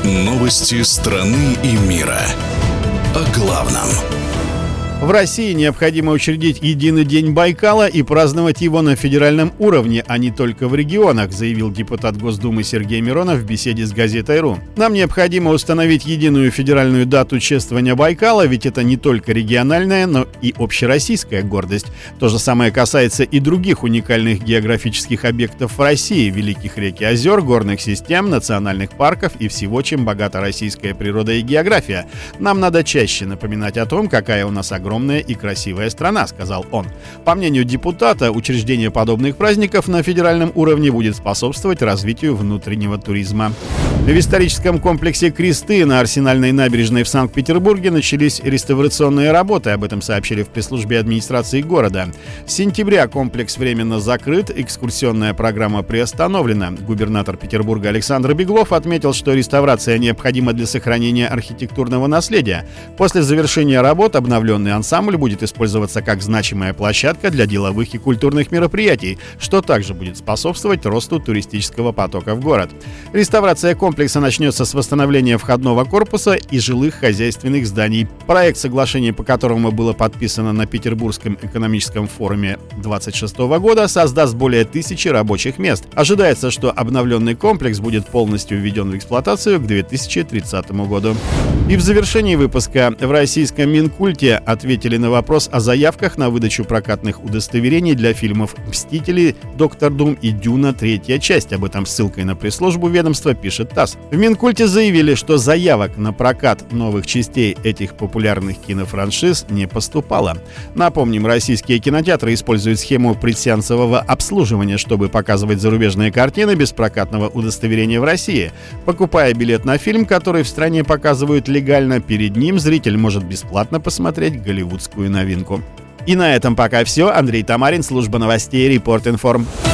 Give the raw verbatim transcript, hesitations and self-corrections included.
Новости страны и мира. О главном. В России необходимо учредить единый день Байкала и праздновать его на федеральном уровне, а не только в регионах, заявил депутат Госдумы Сергей Миронов в беседе с газетой РУ. Нам необходимо установить единую федеральную дату чествования Байкала, ведь это не только региональная, но и общероссийская гордость. То же самое касается и других уникальных географических объектов в России: великих рек и озер, горных систем, национальных парков и всего, чем богата российская природа и география. Нам надо чаще напоминать о том, какая у нас огромная Огромная и красивая страна, сказал он. По мнению депутата, учреждение подобных праздников на федеральном уровне будет способствовать развитию внутреннего туризма. В историческом комплексе «Кресты» на Арсенальной набережной в Санкт-Петербурге начались реставрационные работы. Об этом сообщили в пресс-службе администрации города. С сентября комплекс временно закрыт, экскурсионная программа приостановлена. Губернатор Петербурга Александр Беглов отметил, что реставрация необходима для сохранения архитектурного наследия. После завершения работ обновленный ансамбль будет использоваться как значимая площадка для деловых и культурных мероприятий, что также будет способствовать росту туристического потока в город. Реставрация комплекса начнется с восстановления входного корпуса и жилых хозяйственных зданий. Проект соглашения, по которому было подписано на Петербургском экономическом форуме двадцать шестого года, создаст более тысячи рабочих мест. Ожидается, что обновленный комплекс будет полностью введен в эксплуатацию к две тысячи тридцатому году. И в завершении выпуска: в российском Минкульте ответили на вопрос о заявках на выдачу прокатных удостоверений для фильмов «Мстители», «Доктор Дум» и «Дюна. Третья часть». Об этом ссылкой на пресс-службу ведомства пишет ТАСС. В Минкульте заявили, что заявок на прокат новых частей этих популярных кинофраншиз не поступало. Напомним, российские кинотеатры используют схему предсеансового обслуживания, чтобы показывать зарубежные картины без прокатного удостоверения в России. Покупая билет на фильм, который в стране показывают легально, перед ним зритель может бесплатно посмотреть голливудскую новинку. И на этом пока все. Андрей Тамарин, служба новостей Репорт Информ.